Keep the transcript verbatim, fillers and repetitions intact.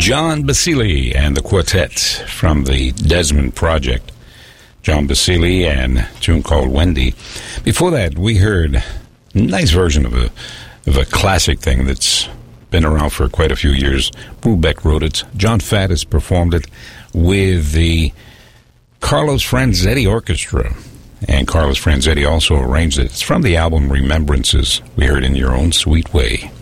John Basile and the Quartet from the Desmond Project. John Basile and a tune called Wendy. Before that, we heard a nice version of a of a classic thing that's been around for quite a few years. Brubeck wrote it. John Faddis performed it with the Carlos Franzetti Orchestra. And Carlos Franzetti also arranged it. It's from the album Remembrances. We heard In Your Own Sweet Way.